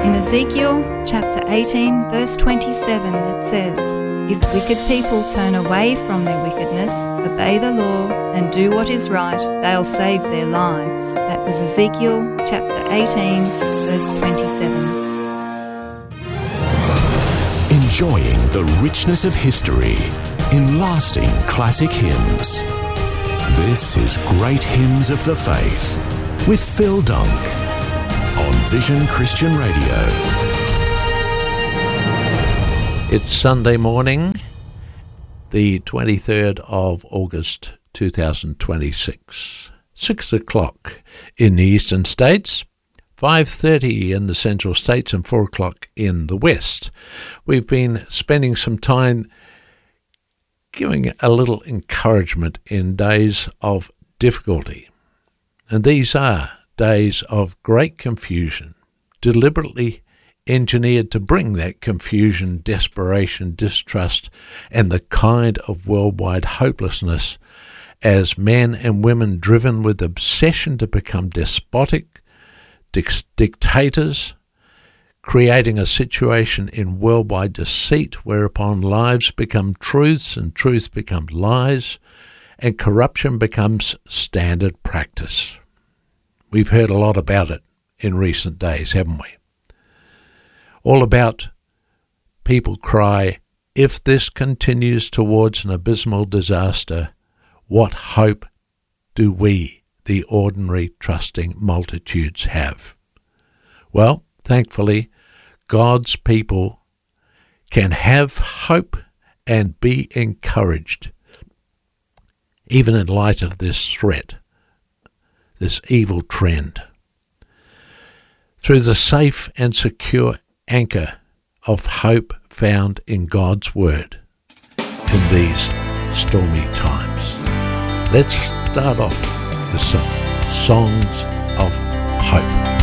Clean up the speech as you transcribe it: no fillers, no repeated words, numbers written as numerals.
In Ezekiel chapter 18 verse 27 it says, "If wicked people turn away from their wickedness, obey the law, and do what is right, they'll save their lives." That was Ezekiel chapter 18 verse 27. Enjoying the richness of history in lasting classic hymns. This is Great Hymns of the Faith with Phil Dunk on Vision Christian Radio. It's Sunday morning, the 23rd of August 2026. 6 o'clock in the eastern states, 5:30 in the central states and 4 o'clock in the west. We've been spending some time giving a little encouragement in days of difficulty. And these are days of great confusion, deliberately engineered to bring that confusion, desperation, distrust, and the kind of worldwide hopelessness as men and women driven with obsession to become despotic dictators, creating a situation in worldwide deceit whereupon lives become truths and truth becomes lies and corruption becomes standard practice. We've heard a lot about it in recent days, haven't we? All about people cry, if this continues towards an abysmal disaster, what hope do we, the ordinary trusting multitudes, have? Well, thankfully, God's people can have hope and be encouraged, even in light of this threat, this evil trend, through the safe and secure anchor of hope found in God's Word in these stormy times. Let's start off with some songs of hope.